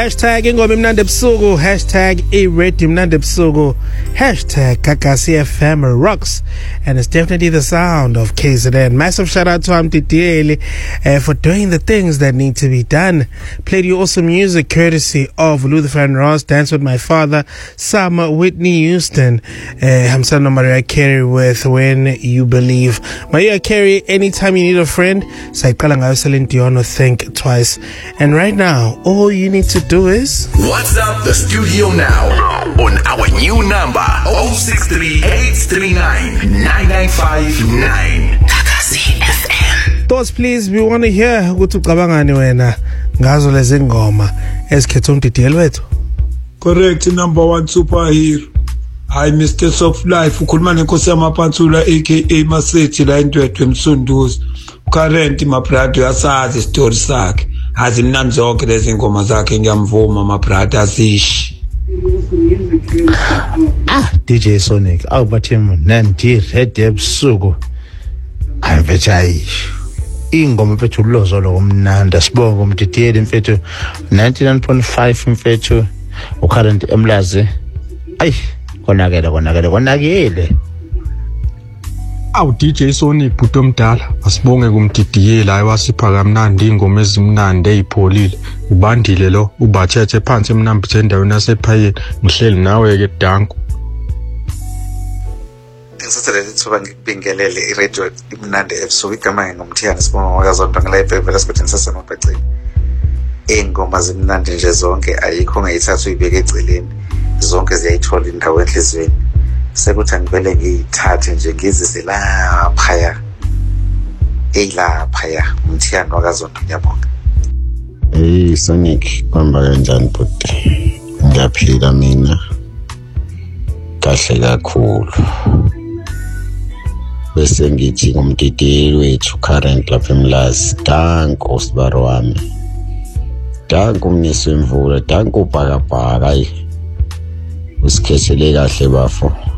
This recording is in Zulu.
Hashtag ingoma imnandi ebusuku. Hashtag iRadio imnandi ebusuku. Hashtag Kakasi FM rocks. And it's definitely the sound of KZN. Massive shout out to Amtitiele for doing the things that need to be done. Played you awesome music courtesy of Luther and Ross, Dance with My Father, Summer, Whitney Houston, Hamsana Mariah Carey with When You Believe. Mariah Carey, anytime you need a friend, Saikala ngayo Celine Dion, think twice. And right now, all you need to do is WhatsApp the studio now on our new number 063-839-9959. Kakasi FM. Thoughts, please. We want to hear ukuthi ucabangani wena ngazo lezi ngoma esikhethe umdidiyeli wethu. Correct, number 1 superhero. Hi Mr. Soft Life, ukhuluma nenkosi yamapantsula aka Masethi la Ndwedwe Msunduzi. Current my brother asazi story sakhe. Azimnandi zonke lezi ngoma zakhe ngiyamvuma my brother azishi. DJ Sonic awubathema nanti red ebusuku ayivetshayi ingoma mfethu ulozo lokumnanda sibonga umdidiyeli mfethu 99.5 mfethu ucurrent emlazi ayi konakele awu DJ Sonic bhuto omdala asibonge kumdidiyeli ayewasipha kamnandi ingoma ezimnandi ezipholile ubandile lo ubathethe phansi emnambithe endaweni yasephayeni ngihleli nawe ke danko ngisathelele ithuba ngibingelele iRadio imnandi ebusuku igama ngomthiyana sibonga ngakazonto ngilayibhevela sikhothe sasemabhacini ingoma zimnandi nje zonke ayikho ngayithatha uyibeke eceleni zonke ziyayithola indawo enhlizweni sekuthi angivele ngiyithathe nje ngizise laphaya elaphaya umthiyana wakazonto ngiyabonga. Hey Sonic kwamba kanjani bhuti ngiyaphila mina kahle kakhulu bese ngithi ngumdidiyeli wethu current lapha eMlazi danko sibaro wami danko umnisi wemvula danko ubhakabhaka usikhethele kahle bafo.